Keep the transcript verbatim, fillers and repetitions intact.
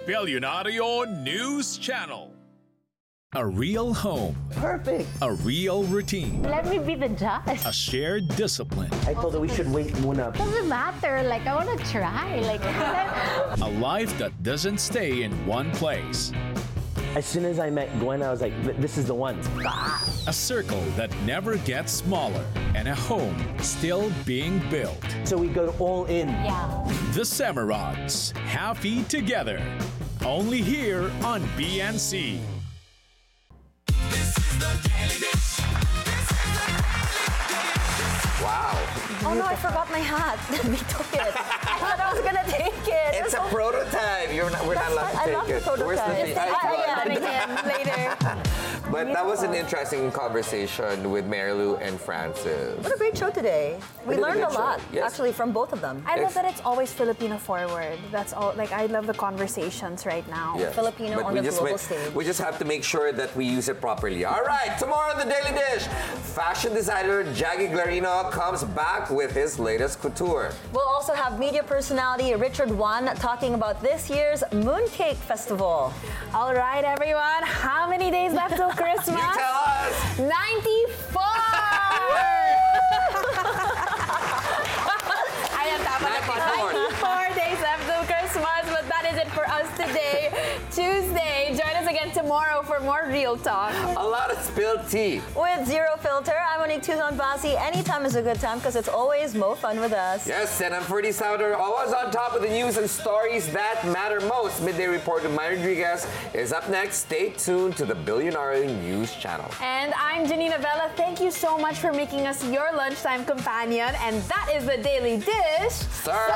Billionario News Channel. A real home. Perfect. A real routine. Let me be the judge. A shared discipline. I told her we should wait muna. Doesn't matter. Like, I want to try. Like, A life that doesn't stay in one place. As soon as I met Gwen, I was like, this is the one. A circle that never gets smaller. And a home still being built. So we go all in. yeah. The Semerods. Happy together. Only here on B N C. Wow. Oh no, I forgot my hat. We took it. I thought I was gonna take it. It's a prototype. You're not, we're not allowed to I take love the it. Where's the prototype. thing? I, I- I, yeah, again later. But that was an interesting conversation with Marilu and Francis. What a great show today. We What a learned a good show. lot, Yes. actually, from both of them. I love that it's always Filipino forward. That's all. Like, I love the conversations right now. Yes. Filipino But on we the just global ma- stage. We just have to make sure that we use it properly. All right, tomorrow on the Daily Dish, fashion designer Jaggy Glarino comes back with his latest couture. We'll also have media personality Richard Wan talking about this year's Mooncake Festival. All right, everyone. How many days left till Christmas? You tell us! ninety-four! Ayan, tama na po. ninety-four. ninety-four days left till Christmas, but that is it for us today, Tuesday. Join us again tomorrow for more Real Talk. A lot of spilled tea. With Zero Filter, I'm Monique Tuzon Basi. Anytime is a good time because it's always more fun with us. Yes, and I'm Ferdy Souder, always on top of the news and stories that matter most. Midday Report with Maya Rodriguez is up next. Stay tuned to the Billionaire News Channel. And I'm Janina Vela. Thank you so much for making us your lunchtime companion. And that is the Daily Dish. Sir.